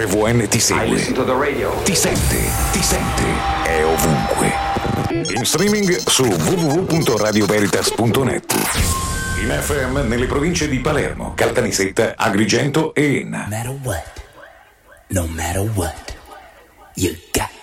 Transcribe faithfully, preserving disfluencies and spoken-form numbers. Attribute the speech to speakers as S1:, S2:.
S1: R V N ti segue, ti sente, ti sente, è ovunque. In streaming su w w w punto radio veritas punto net. In F M nelle province di Palermo, Caltanissetta, Agrigento e Enna.
S2: No matter what, no matter what, you got